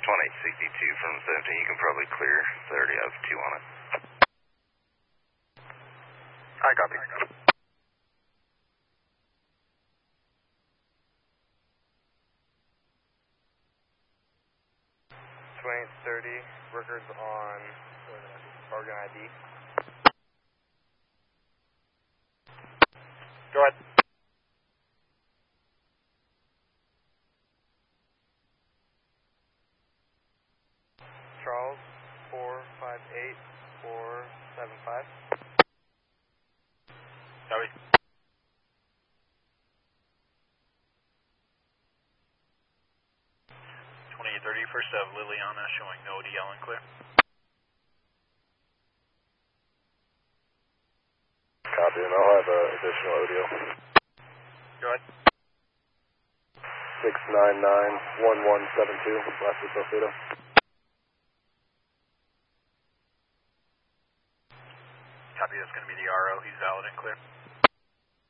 1862 from 17, you can probably clear. They already have 2 on it. I copy. 2830, records on Oregon ID. Go ahead. Charles, 458475. Copy. 2830, first of Liliana showing no ODL and clear. Copy, and I'll have additional ODL. Go ahead. 699-1172, last is Salcedo. Copy, that's going to be the RO, he's valid and clear.